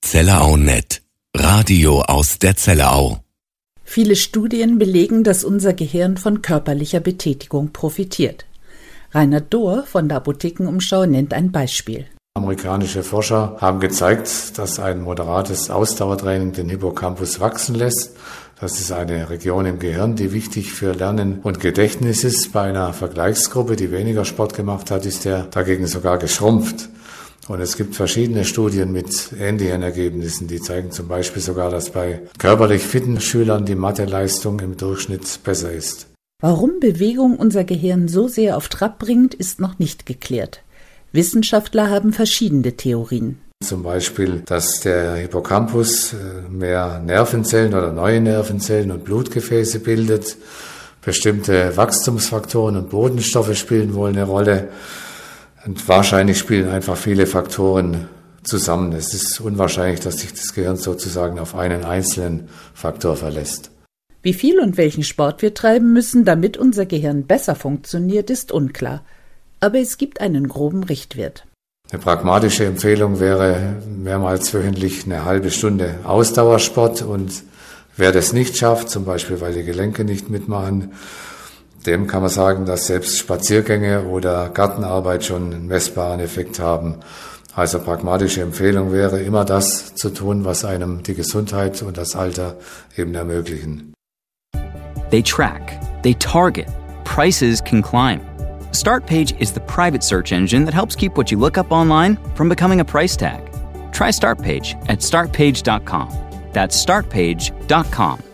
ZellauNet. Radio aus der Zellerau. Viele Studien belegen, dass unser Gehirn von körperlicher Betätigung profitiert. Reinhard Dohr von der Apothekenumschau nennt ein Beispiel. Amerikanische Forscher haben gezeigt, dass ein moderates Ausdauertraining den Hippocampus wachsen lässt. Das ist eine Region im Gehirn, die wichtig für Lernen und Gedächtnis ist. Bei einer Vergleichsgruppe, die weniger Sport gemacht hat, ist der dagegen sogar geschrumpft. Und es gibt verschiedene Studien mit ähnlichen Ergebnissen, die zeigen zum Beispiel sogar, dass bei körperlich fitten Schülern die Matheleistung im Durchschnitt besser ist. Warum Bewegung unser Gehirn so sehr auf Trab bringt, ist noch nicht geklärt. Wissenschaftler haben verschiedene Theorien. Zum Beispiel, dass der Hippocampus mehr Nervenzellen oder neue Nervenzellen und Blutgefäße bildet. Bestimmte Wachstumsfaktoren und Botenstoffe spielen wohl eine Rolle. Und wahrscheinlich spielen einfach viele Faktoren zusammen. Es ist unwahrscheinlich, dass sich das Gehirn sozusagen auf einen einzelnen Faktor verlässt. Wie viel und welchen Sport wir treiben müssen, damit unser Gehirn besser funktioniert, ist unklar. Aber es gibt einen groben Richtwert. Eine pragmatische Empfehlung wäre mehrmals wöchentlich eine halbe Stunde Ausdauersport. Und wer das nicht schafft, zum Beispiel weil die Gelenke nicht mitmachen, dem kann man sagen, dass selbst Spaziergänge oder Gartenarbeit schon einen messbaren Effekt haben. Also pragmatische Empfehlung wäre, immer das zu tun, was einem die Gesundheit und das Alter eben ermöglichen. They track, they target, prices can climb. Startpage is the private search engine that helps keep what you look up online from becoming a price tag. Try Startpage at startpage.com. That's startpage.com.